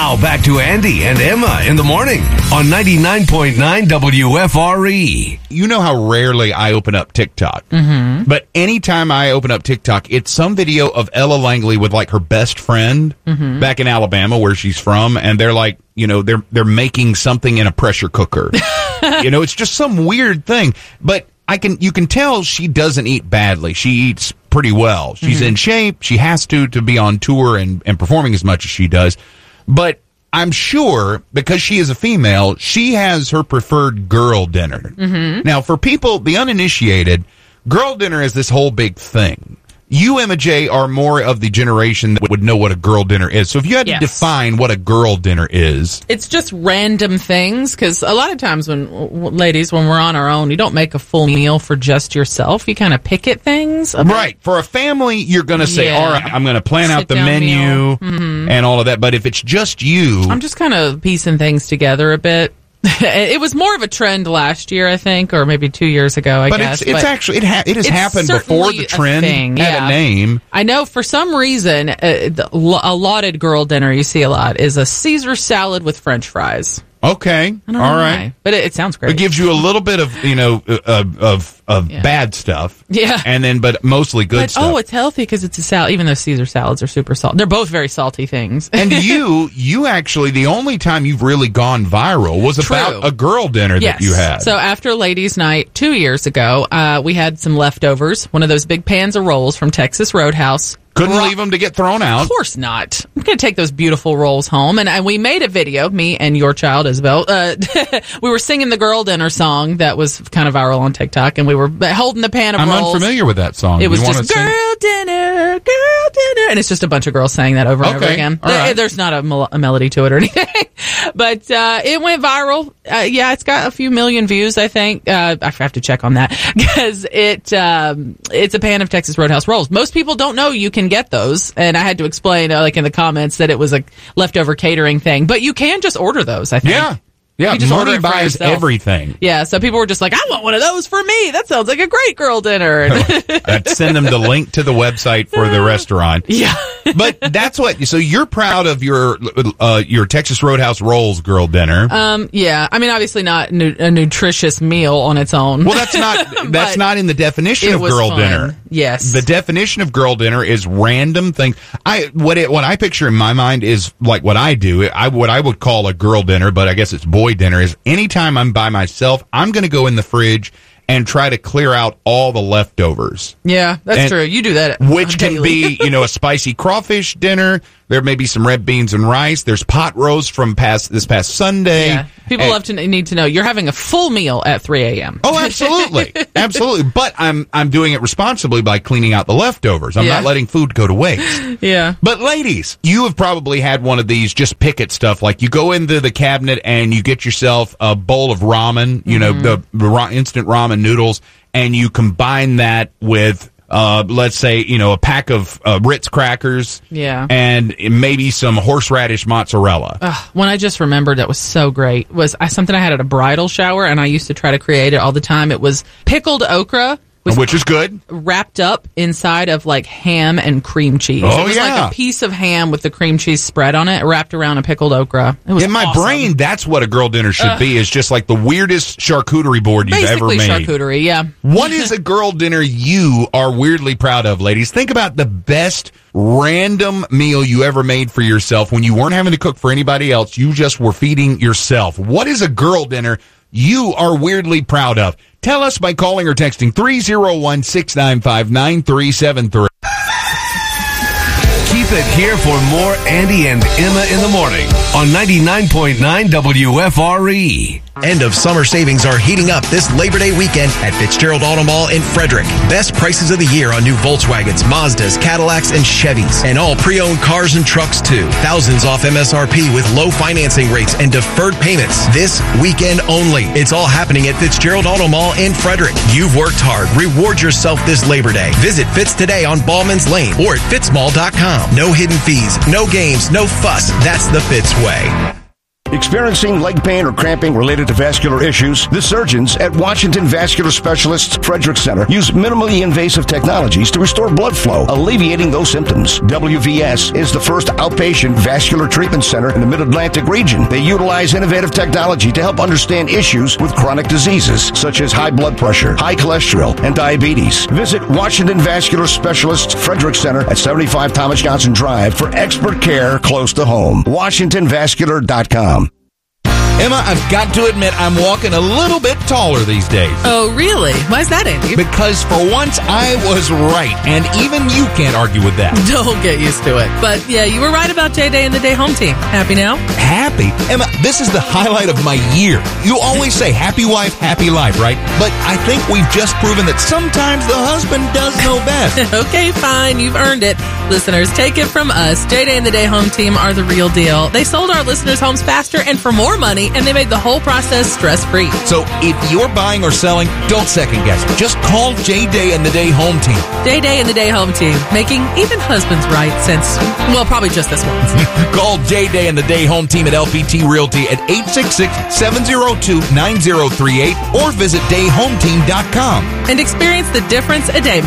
Now back to Andy and Emma in the morning on 99.9 WFRE. You know how rarely I open up TikTok. Mm-hmm. But anytime I open up TikTok, it's some video of Ella Langley with like her best friend back in Alabama where she's from. And they're like, they're making something in a pressure cooker. It's just some weird thing. But you can tell she doesn't eat badly. She eats pretty well. She's in shape. She has to be on tour and performing as much as she does. But I'm sure because she is a female, she has her preferred girl dinner. Now, for people, the uninitiated, girl dinner is this whole big thing. You, Emma J, are more of the generation that would know what a girl dinner is. So if you had to define what a girl dinner is. It's just random things, because a lot of times when we're on our own, you don't make a full meal for just yourself. You kind of pick at things. Right. For a family, you're going to say, all right, I'm going to plan out the menu and all of that. But if it's just you. I'm just kind of piecing things together a bit. It was more of a trend last year, I think, or maybe 2 years ago, I guess. But it's actually, it has happened before the trend had a name. I know for some reason, a lauded girl dinner you see a lot is a Caesar salad with French fries. Okay. All right. Why, but it sounds great. It gives you a little bit of, bad stuff. Yeah. But mostly good stuff. Oh, it's healthy because it's a salad, even though Caesar salads are super salty. They're both very salty things. And you actually, the only time you've really gone viral was about a girl dinner that you had. So after Ladies' Night 2 years ago, we had some leftovers, one of those big pans of rolls from Texas Roadhouse. Couldn't leave them to get thrown out. Of course not. I'm going to take those beautiful rolls home. And we made a video, me and your child, Isabel. We were singing the girl dinner song that was kind of viral on TikTok, and we were holding the pan of rolls. I'm unfamiliar with that song. It was just girl dinner, and it's just a bunch of girls saying that over and over again. Right. There's not a melody to it or anything. But it went viral. It's got a few million views, I think. I have to check on that because it's a pan of Texas Roadhouse rolls. Most people don't know you can get those, and I had to explain in the comments that it was a leftover catering thing, but you can just order those, I think. Yeah, you just order money it for buys yourself. everything. Yeah, so people were just like, I want one of those for me. That sounds like a great girl dinner. I'd send them the link to the website for the restaurant. Yeah. But that's so you're proud of your Texas Roadhouse rolls girl dinner. Yeah. I mean, obviously not a nutritious meal on its own. Well, that's not in the definition of girl dinner. Yes. The definition of girl dinner is random things. What I picture in my mind is like what I do. What I would call a girl dinner, but I guess it's boy dinner, is anytime I'm by myself, I'm going to go in the fridge and try to clear out all the leftovers. Yeah, that's true. You do that which daily. Can be, a spicy crawfish dinner. There may be some red beans and rice. There's pot roast from this past Sunday. Yeah. People need to know you're having a full meal at 3 a.m. Oh, absolutely. Absolutely. But I'm doing it responsibly by cleaning out the leftovers. I'm not letting food go to waste. Yeah. But ladies, you have probably had one of these just pick it stuff. Like you go into the cabinet and you get yourself a bowl of ramen, the instant ramen noodles, and you combine that with let's say, a pack of Ritz crackers. Yeah. And maybe some horseradish mozzarella. One I just remembered that was so great was something I had at a bridal shower, and I used to try to create it all the time. It was pickled okra. Which is good. Wrapped up inside of like ham and cream cheese. Oh, it was like a piece of ham with the cream cheese spread on it, wrapped around a pickled okra. It was in my awesome. brain, that's what a girl dinner should be, is just like the weirdest charcuterie board you've ever made. Basically charcuterie, yeah. What is a girl dinner you are weirdly proud of, ladies? Think about the best random meal you ever made for yourself when you weren't having to cook for anybody else. You just were feeding yourself. What is a girl dinner you are weirdly proud of? Tell us by calling or texting 301-695-9373. Keep it here for more Andy and Emma in the morning on 99.9 WFRE. End of summer savings are heating up this Labor Day weekend at Fitzgerald Auto Mall in Frederick. Best prices of the year on new Volkswagens, Mazdas, Cadillacs, and Chevys. And all pre-owned cars and trucks too. Thousands off MSRP with low financing rates and deferred payments. This weekend only. It's all happening at Fitzgerald Auto Mall in Frederick. You've worked hard. Reward yourself this Labor Day. Visit Fitz today on Ballman's Lane or at fitzmall.com. No hidden fees, no games, no fuss. That's the Fitz way. Experiencing leg pain or cramping related to vascular issues? The surgeons at Washington Vascular Specialists Frederick Center use minimally invasive technologies to restore blood flow, alleviating those symptoms. WVS is the first outpatient vascular treatment center in the Mid-Atlantic region. They utilize innovative technology to help understand issues with chronic diseases such as high blood pressure, high cholesterol, and diabetes. Visit Washington Vascular Specialists Frederick Center at 75 Thomas Johnson Drive for expert care close to home. WashingtonVascular.com. Emma, I've got to admit, I'm walking a little bit taller these days. Oh, really? Why is that, Andy? Because for once, I was right, and even you can't argue with that. Don't get used to it. But yeah, you were right about J-Day and the Day Home Team. Happy now? Happy? Emma, this is the highlight of my year. You always say happy wife, happy life, right? But I think we've just proven that sometimes the husband does know best. Okay, fine. You've earned it. Listeners, take it from us. J-Day and the Day Home Team are the real deal. They sold our listeners' homes faster and for more money, and they made the whole process stress-free. So if you're buying or selling, don't second guess. Just call J-Day and the Day Home Team. J-Day and the Day Home Team, making even husbands right since, well, probably just this once. Call J-Day and the Day Home Team at LPT Realty at 866-702-9038 or visit dayhometeam.com. And experience the difference a day makes.